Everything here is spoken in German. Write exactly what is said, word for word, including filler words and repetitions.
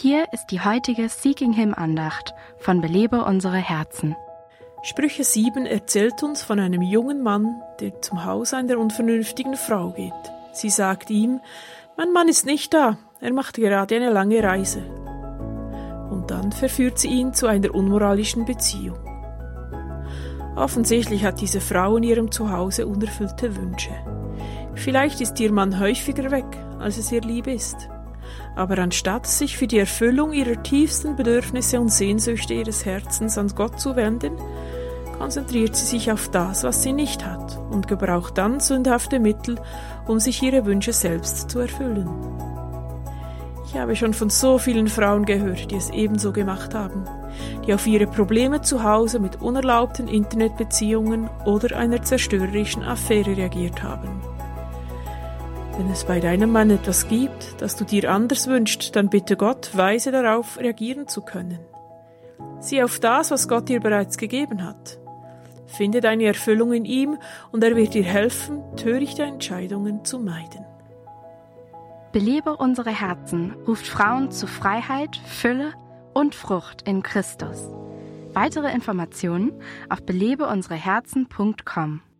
Hier ist die heutige Seeking Him Andacht von Belebe unsere Herzen. Sprüche sieben erzählt uns von einem jungen Mann, der zum Haus einer unvernünftigen Frau geht. Sie sagt ihm: Mein Mann ist nicht da, er macht gerade eine lange Reise. Und dann verführt sie ihn zu einer unmoralischen Beziehung. Offensichtlich hat diese Frau in ihrem Zuhause unerfüllte Wünsche. Vielleicht ist ihr Mann häufiger weg, als es ihr lieb ist. Aber anstatt sich für die Erfüllung ihrer tiefsten Bedürfnisse und Sehnsüchte ihres Herzens an Gott zu wenden, konzentriert sie sich auf das, was sie nicht hat, und gebraucht dann sündhafte Mittel, um sich ihre Wünsche selbst zu erfüllen. Ich habe schon von so vielen Frauen gehört, die es ebenso gemacht haben, die auf ihre Probleme zu Hause mit unerlaubten Internetbeziehungen oder einer zerstörerischen Affäre reagiert haben. Wenn es bei deinem Mann etwas gibt, das du dir anders wünschst, dann bitte Gott, weise darauf reagieren zu können. Sieh auf das, was Gott dir bereits gegeben hat. Finde deine Erfüllung in ihm und er wird dir helfen, törichte Entscheidungen zu meiden. Belebe unsere Herzen ruft Frauen zu Freiheit, Fülle und Frucht in Christus. Weitere Informationen auf belebe unsere herzen punkt com.